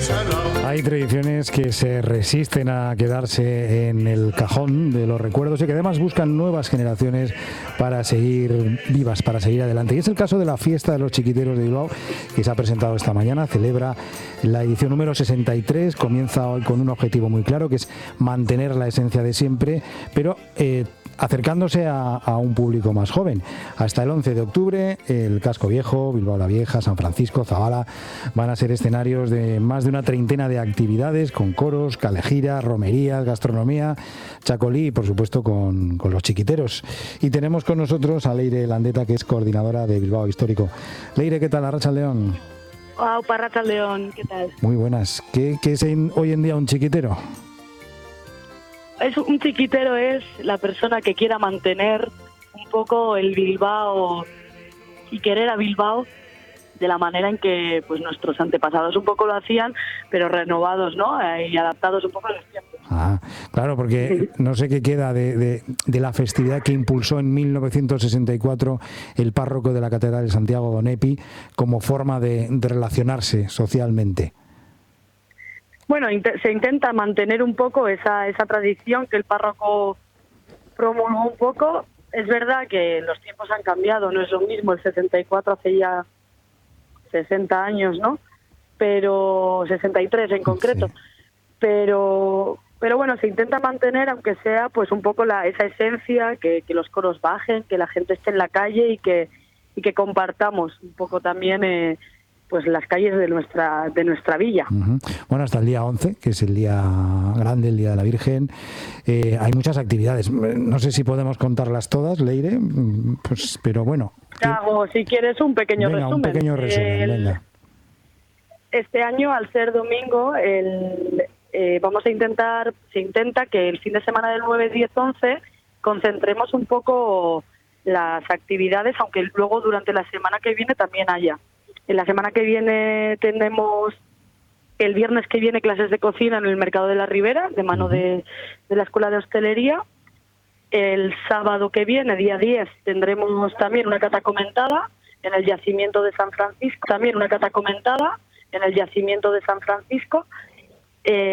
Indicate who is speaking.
Speaker 1: Hay tradiciones que se resisten a quedarse en el cajón de los recuerdos y que además buscan nuevas generaciones para seguir vivas, para seguir adelante. Y es el caso de la fiesta de los chiquiteros de Bilbao, que se ha presentado esta mañana, celebra la edición número 63, comienza hoy con un objetivo muy claro, que es mantener la esencia de siempre, pero acercándose a un público más joven. Hasta el 11 de octubre, el Casco Viejo, Bilbao la Vieja, San Francisco, Zabala van a ser escenarios de más de una treintena de actividades con coros, calejiras, romerías, gastronomía, chacolí y por supuesto con los chiquiteros. Y tenemos con nosotros a Leire Landeta, que es coordinadora de Bilbao Histórico. Leire, ¿qué tal? Arratsaldeon.
Speaker 2: Wow, Arratsaldeon, ¿qué tal?
Speaker 1: Muy buenas. ¿Qué es hoy en día un chiquitero?
Speaker 2: Un chiquitero es la persona que quiera mantener un poco el Bilbao y querer a Bilbao de la manera en que pues nuestros antepasados un poco lo hacían, pero renovados, ¿no? Y adaptados un poco a los tiempos.
Speaker 1: Ah, claro, porque no sé qué queda de la festividad que impulsó en 1964 el párroco de la Catedral de Santiago, Don Epi, como forma de relacionarse socialmente.
Speaker 2: Bueno, se intenta mantener un poco esa tradición que el párroco promulgó un poco. Es verdad que los tiempos han cambiado, no es lo mismo el 64 hace ya 60 años, ¿no? Pero 63 en concreto. Sí. Pero bueno, se intenta mantener, aunque sea pues un poco esa esencia, que los coros bajen, que la gente esté en la calle y que compartamos un poco también pues las calles de nuestra villa.
Speaker 1: Uh-huh. Bueno, hasta el día 11, que es el día grande, el Día de la Virgen, hay muchas actividades. No sé si podemos contarlas todas, Leire, pues, pero bueno.
Speaker 2: Hago, si quieres, un pequeño resumen.
Speaker 1: Un pequeño resumen, venga.
Speaker 2: Este año, al ser domingo, se intenta que el fin de semana del 9, 10, 11 concentremos un poco las actividades, aunque luego durante la semana que viene también haya. En la semana que viene tenemos el viernes que viene clases de cocina en el Mercado de la Ribera, de mano de la Escuela de Hostelería. El sábado que viene, día 10, tendremos también una cata comentada en el Yacimiento de San Francisco.